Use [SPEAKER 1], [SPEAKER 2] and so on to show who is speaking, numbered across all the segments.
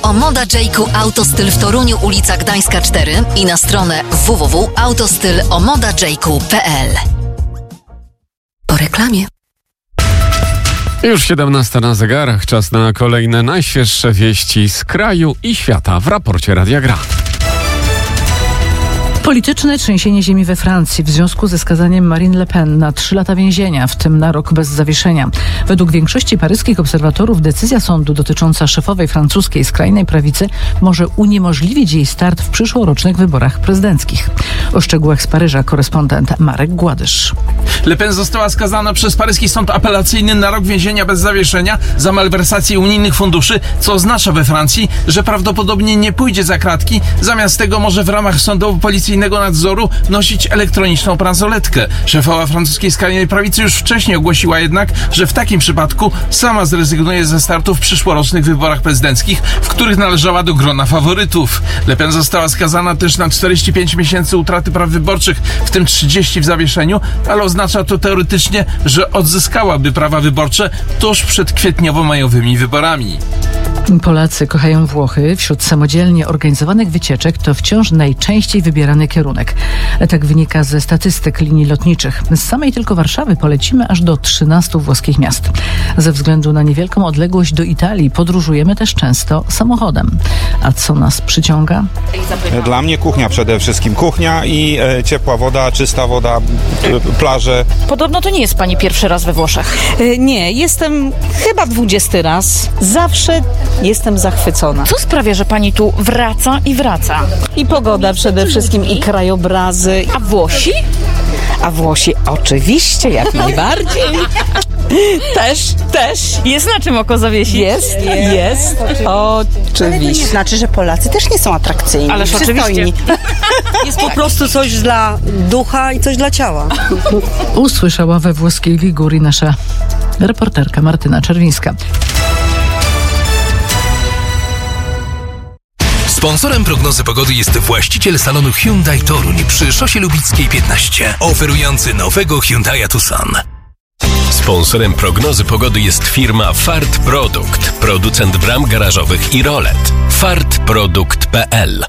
[SPEAKER 1] o Moda J.Ku Autostyl w Toruniu, ulica Gdańska 4 i na stronę www.autostylomodajku.pl. Po reklamie.
[SPEAKER 2] Już 17 na zegarach, czas na kolejne najświeższe wieści z kraju i świata w raporcie Radia Gra.
[SPEAKER 3] Polityczne trzęsienie ziemi we Francji w związku ze skazaniem Marine Le Pen na 3 lata więzienia, w tym na rok bez zawieszenia. Według większości paryskich obserwatorów decyzja sądu dotycząca szefowej francuskiej skrajnej prawicy może uniemożliwić jej start w przyszłorocznych wyborach prezydenckich. O szczegółach z Paryża korespondent Marek Gładysz.
[SPEAKER 4] Le Pen została skazana przez paryski sąd apelacyjny na rok więzienia bez zawieszenia za malwersację unijnych funduszy, co oznacza we Francji, że prawdopodobnie nie pójdzie za kratki, zamiast tego może w ramach sądowo-policyjnego nadzoru nosić elektroniczną bransoletkę. Szefowa francuskiej skrajnej prawicy już wcześniej ogłosiła jednak, że w takim przypadku sama zrezygnuje ze startu w przyszłorocznych wyborach prezydenckich, w których należała do grona faworytów. Le Pen została skazana też na 45 miesięcy utraty praw wyborczych, w tym 30 w zawieszeniu, ale oznacza to teoretycznie, że odzyskałaby prawa wyborcze tuż przed kwietniowo-majowymi wyborami.
[SPEAKER 3] Polacy kochają Włochy. Wśród samodzielnie organizowanych wycieczek to wciąż najczęściej wybierany kierunek. Tak wynika ze statystyk linii lotniczych. Z samej tylko Warszawy polecimy aż do 13 włoskich miast. Ze względu na niewielką odległość do Italii podróżujemy też często samochodem. A co nas przyciąga?
[SPEAKER 5] Dla mnie kuchnia przede wszystkim. Kuchnia i ciepła woda, czysta woda, plaże.
[SPEAKER 6] Podobno to nie jest pani pierwszy raz we Włoszech.
[SPEAKER 7] Nie, jestem chyba 20 raz. Zawsze jestem zachwycona.
[SPEAKER 6] Co sprawia, że pani tu wraca i wraca?
[SPEAKER 7] I pogoda przede wszystkim, i krajobrazy.
[SPEAKER 6] A Włosi?
[SPEAKER 7] A Włosi oczywiście, jak najbardziej. Też.
[SPEAKER 6] Jest na czym oko zawiesić?
[SPEAKER 7] Jest. Oczywiście.
[SPEAKER 8] Znaczy, że Polacy też nie są atrakcyjni.
[SPEAKER 6] Ależ
[SPEAKER 8] przystojni.
[SPEAKER 6] oczywiście.
[SPEAKER 8] Jest po prostu coś dla ducha i coś dla ciała.
[SPEAKER 3] Usłyszała we włoskiej Ligurii nasza reporterka Martyna Czerwińska.
[SPEAKER 9] Sponsorem prognozy pogody jest właściciel salonu Hyundai Toruń przy Szosie Lubickiej 15, oferujący nowego Hyundai'a Tucson. Sponsorem prognozy pogody jest firma Fart Produkt, producent bram garażowych i rolet. fartprodukt.pl.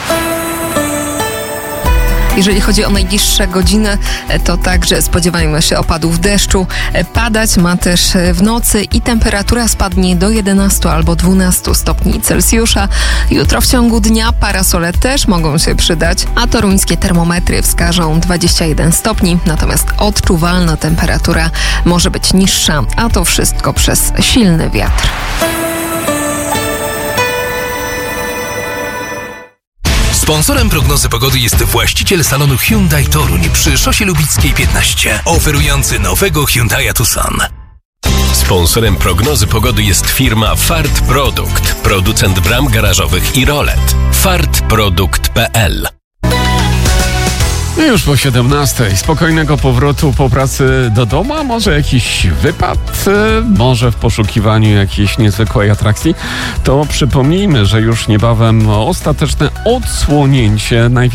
[SPEAKER 10] Jeżeli chodzi o najbliższe godziny, to także spodziewajmy się opadów deszczu. Padać ma też w nocy i temperatura spadnie do 11 albo 12 stopni Celsjusza. Jutro w ciągu dnia parasole też mogą się przydać, a toruńskie termometry wskażą 21 stopni, natomiast odczuwalna temperatura może być niższa, a to wszystko przez silny wiatr.
[SPEAKER 9] Sponsorem prognozy pogody jest właściciel salonu Hyundai Toruń przy Szosie Lubickiej 15, oferujący nowego Hyundai'a Tucson. Sponsorem prognozy pogody jest firma Fart Produkt, producent bram garażowych i rolet. fartprodukt.pl.
[SPEAKER 2] I już po 17. Spokojnego powrotu po pracy do domu, a może jakiś wypad, może w poszukiwaniu jakiejś niezwykłej atrakcji. To przypomnijmy, że już niebawem ostateczne odsłonięcie